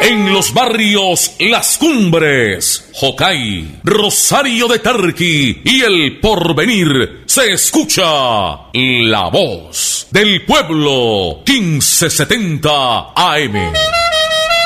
En los barrios Las Cumbres, Jocay, Rosario de Tarqui y El Porvenir se escucha la voz del pueblo 1570 AM.